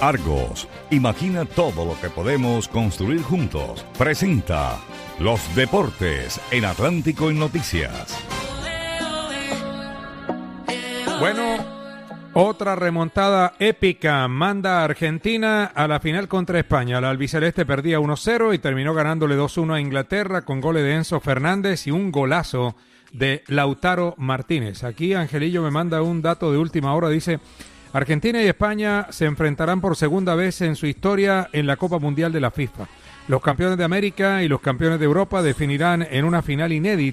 Argos, imagina todo lo que podemos construir juntos. Presenta los deportes en Atlántico en Noticias. Bueno, otra remontada épica manda a Argentina a la final contra España. La albiceleste perdía 1-0 y terminó ganándole 2-1 a Inglaterra con goles de Enzo Fernández y un golazo de Lautaro Martínez. Aquí Angelillo me manda un dato de última hora, dice: Argentina y España se enfrentarán por segunda vez en su historia en la Copa Mundial de la FIFA. Los campeones de América y los campeones de Europa definirán en una final inédita